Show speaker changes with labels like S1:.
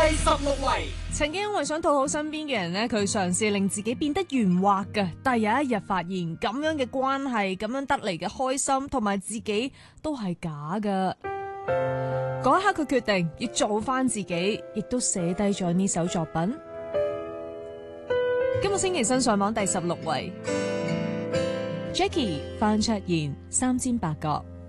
S1: 第16位。
S2: 曾經因為想討好身邊嘅人呢，佢嘗試令自己變得圓滑嘅，但係有一日發現咁樣嘅關係，咁樣得嚟嘅開心同埋自己都係假㗎。嗰一刻佢決定要做翻自己，亦都寫低咗呢首作品。今個星期新上榜第16位 ，Jackie 范卓賢三尖八角。